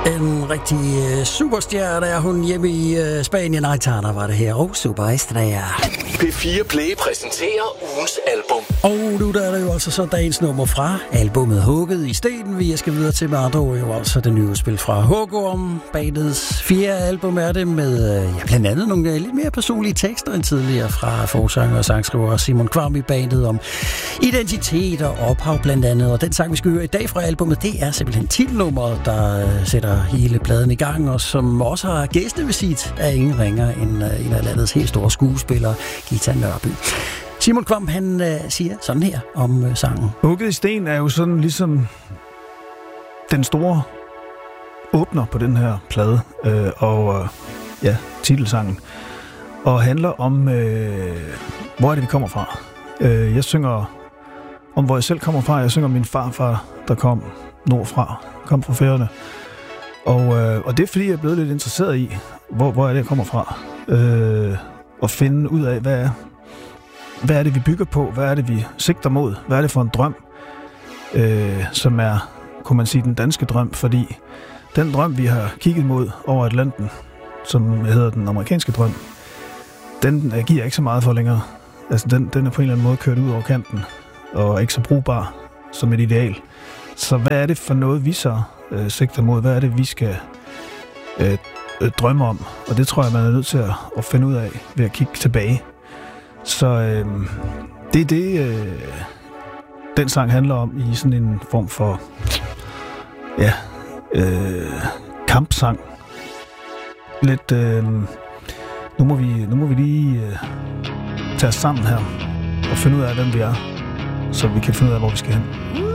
En rigtig superstjerne er hun hjemme i Spanien. Aitana var det her, og Superestrella. P4 Play præsenterer ugens album. Og nu der er det jo altså så dagens nummer fra albumet Hugget i Stenen. Vi skal videre til med andre ord jo altså det nye spil fra Hugorm. Bandets 4. album er det med blandt andet nogle lidt mere personlige tekster end tidligere fra forsanger og sangskriver Simon Kvam i bandet om identitet og ophav blandt andet. Og den sang, vi skal høre i dag fra albumet, det er simpelthen titelnummeret, der sætter hele pladen i gang, og som også har gæstevisit af ingen ringer end en af landets helt store skuespillere, Gita Nørby. Simon Kvam, han siger sådan her om sangen. Hugget i sten er jo sådan ligesom den store åbner på den her plade, titelsangen, og handler om, hvor er det, vi kommer fra. Jeg synger om, hvor jeg selv kommer fra. Jeg synger om min farfar, der kom nordfra, kom fra Færøerne. Og det er, fordi jeg er blevet lidt interesseret i, hvor er det, jeg kommer fra. Og finde ud af, hvad er det, vi bygger på? Hvad er det, vi sigter mod? Hvad er det for en drøm, som er, kunne man sige, den danske drøm? Fordi den drøm, vi har kigget mod over Atlanten, som hedder den amerikanske drøm, den giver ikke så meget for længere. Altså, den er på en eller anden måde kørt ud over kanten, og ikke så brugbar som et ideal. Så hvad er det for noget, vi så sigter mod? Hvad er det, vi skal drømme om? Og det tror jeg, man er nødt til at finde ud af ved at kigge tilbage. Så det er det, den sang handler om i sådan en form for kampsang. Lidt, nu må vi lige tage os sammen her og finde ud af, hvem vi er, så vi kan finde ud af, hvor vi skal hen.